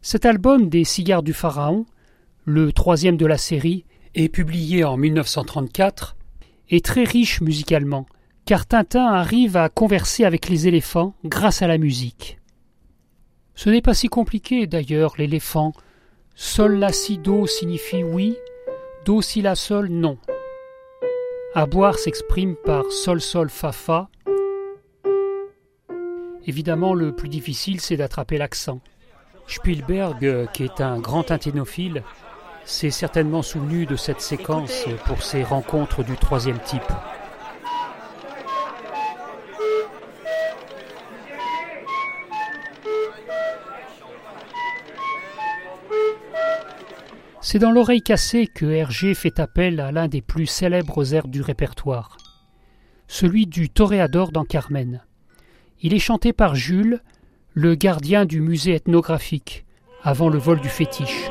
Cet album des Cigares du Pharaon, le troisième de la série, et publié en 1934, est très riche musicalement, car Tintin arrive à converser avec les éléphants grâce à la musique. Ce n'est pas si compliqué d'ailleurs, l'éléphant. Sol, la, si, do signifie oui, do, si, la, sol, non. À boire s'exprime par sol, sol, fa, fa. Évidemment, le plus difficile, c'est d'attraper l'accent. Spielberg, qui est un grand tinténophile, s'est certainement souvenu de cette séquence pour ses rencontres du troisième type. C'est dans L'Oreille cassée que Hergé fait appel à l'un des plus célèbres airs du répertoire, celui du Toréador dans Carmen. Il est chanté par Jules, le gardien du musée ethnographique, avant le vol du fétiche.